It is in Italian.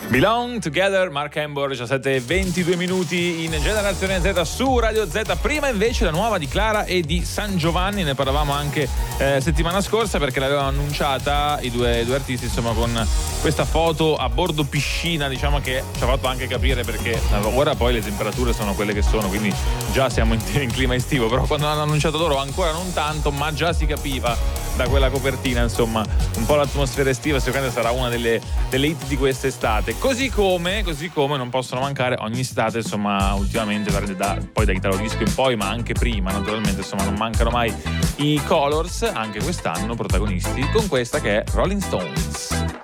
Belong Together, Mark Hambor, 17:22 in Generazione Z su Radio Z. Prima invece la nuova di Clara e di San Giovanni, ne parlavamo anche settimana scorsa perché l'avevano annunciata i due artisti, insomma, con questa foto a bordo piscina, diciamo, che ci ha fatto anche capire perché ora poi le temperature sono quelle che sono, quindi già siamo in clima estivo, però quando l'hanno annunciato loro ancora non tanto, ma già si capiva da quella copertina, insomma, un po' l'atmosfera estiva. Sicuramente sarà una delle hit di quest'estate, così come non possono mancare ogni estate, insomma, ultimamente poi da Italo Disco in poi, ma anche prima naturalmente, insomma, non mancano mai i Colors, anche quest'anno protagonisti con questa che è Rolling Stones.